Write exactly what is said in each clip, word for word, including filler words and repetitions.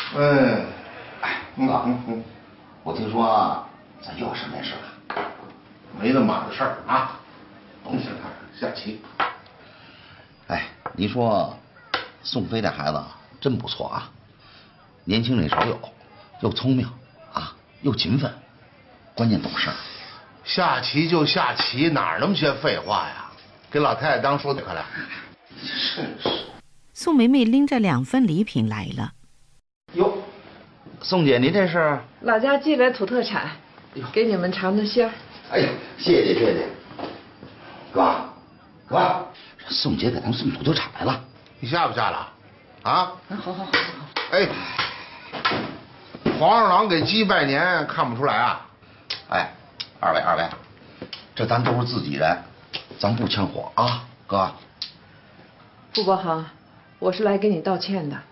嗯， 哎，哥，嗯嗯，我听说咱又是没事了， 没那么码的事儿啊。甭想看下棋。 哎，你说宋飞这孩子真不错啊，年轻人少有，又聪明啊，又勤奋，关键懂事。 下棋就下棋，哪那么些废话呀？给老太太当说的快来。 是是。 宋梅梅拎着两份礼品来了。 哟，宋姐，您这是？ 老家寄来土特产，给你们尝尝鲜儿。 哎呀，谢谢谢谢。哥，哥，宋姐给咱们送土特产来了， 你下不下了？啊？ 哎，好好好好。 哎，皇上郎给鸡拜年，看不出来啊？ 哎，二位二位，这咱都是自己人，咱不呛火啊，哥。 傅伯恒，我是来给你道歉的。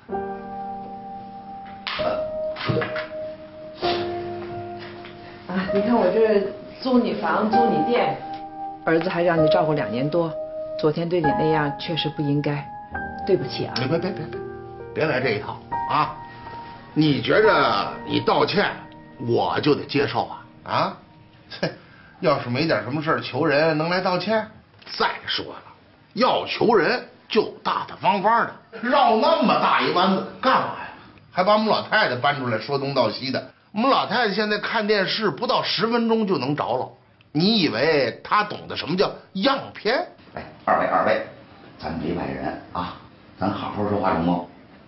啊，你看我这租你房租你店，儿子还让你照顾两年多，昨天对你那样确实不应该，对不起啊。 别别别别别，别来这一套啊！你觉着你道歉，我就得接受啊啊？哼，要是没点什么事求人，能来道歉？再说了，要求人就大大方方的，绕那么大一弯子干嘛呀？还把我们老太太搬出来说东道西的。我们老太太现在看电视不到十分钟就能着了，你以为她懂得什么叫样片？ 哎，二位二位，咱别外人啊，咱好好说话成不？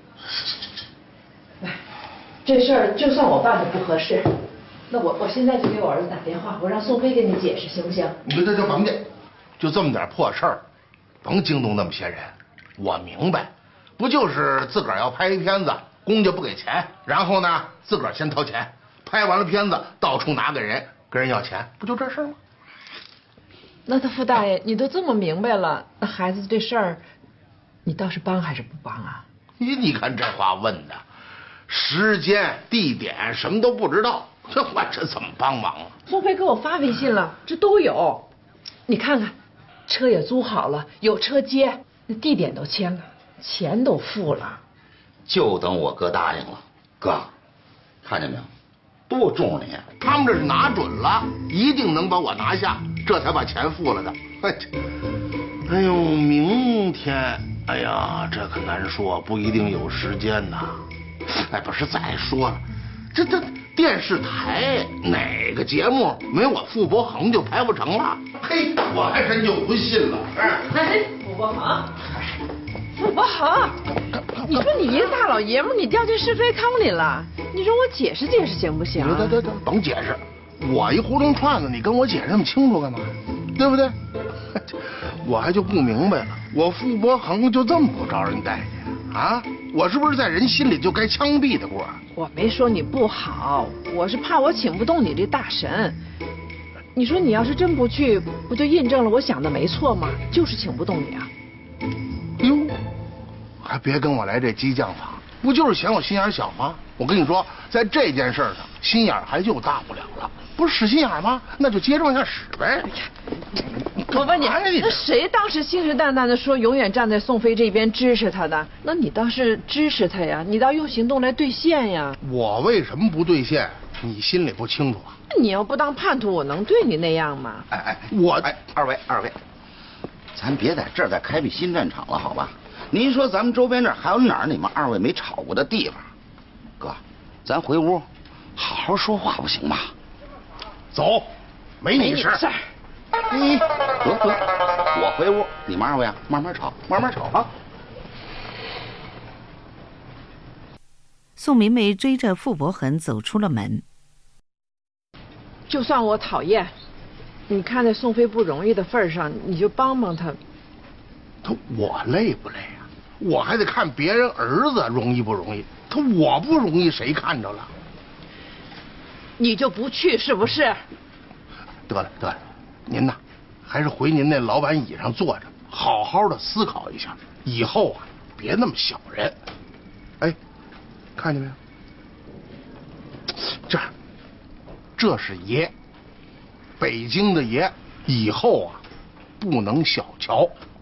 哎，这事儿就算我办的不合适，那我我现在就给我儿子打电话，我让宋飞给你解释，行不行？ 你这这这甭介，就这么点破事儿，甭惊动那么些人。我明白，不就是自个儿要拍一片子，公家不给钱，然后呢自个儿先掏钱，拍完了片子到处拿给人，跟人要钱，不就这事儿吗？ 那他傅大爷，你都这么明白了，那孩子这事儿，你倒是帮还是不帮啊？ 你你看这话问的，时间、地点什么都不知道，这我这怎么帮忙啊？ 宋飞给我发微信了，这都有，你看看，车也租好了，有车接，那地点都签了，钱都付了， 就等我哥答应了。哥，看见没有，多重视你！ 他们这是拿准了，一定能把我拿下，这才把钱付了的。哎，哎呦，明天，哎呀，这可难说，不一定有时间呐。哎，不是，再说了，这这电视台哪个节目没我傅伯恒就拍不成了？嘿，我还真就不信了。哎， 哎，傅伯恒，傅伯恒，你说你一个大老爷们，你掉进是非坑里了，你说我解释解释行不行？ 得得得，甭解释，我一胡同串子，你跟我解释那么清楚干嘛？对不对？我还就不明白了，我傅伯恒就这么不招人待见啊？我是不是在人心里就该枪毙的过？ 我没说你不好，我是怕我请不动你这大神。你说你要是真不去，不就印证了我想的没错吗？就是请不动你啊。 哟，还别跟我来这激将法，不就是嫌我心眼小吗？我跟你说，在这件事上，心眼还就大不了了。不是使心眼吗？那就接着往下使呗。 我问你，那谁当时信誓旦旦的说永远站在宋飞这边支持他的？那你倒是支持他呀，你倒用行动来兑现呀。 我为什么不兑现？你心里不清楚啊？ 你要不当叛徒，我能对你那样吗？ 哎哎， 我哎，二位二位，咱别在这儿再开辟新战场了，好吧？您说咱们周边这儿还有哪儿你们二位没吵过的地方？哥，咱回屋好好说话不行吗？ 走，没你事。 事儿。 哎，得得，我回屋，你们二位啊，慢慢吵，慢慢吵啊。 宋梅梅追着傅伯恒走出了门。 就算我讨厌，你看在宋飞不容易的份上，你就帮帮他。 他我累不累啊？我还得看别人儿子容易不容易，他我不容易，谁看着了？ 你就不去是不是？ 得了得了，您呐，还是回您那老板椅上坐着，好好的思考一下，以后啊，别那么小人。哎，看见没有？这儿，这是爷，北京的爷，以后啊，不能小瞧。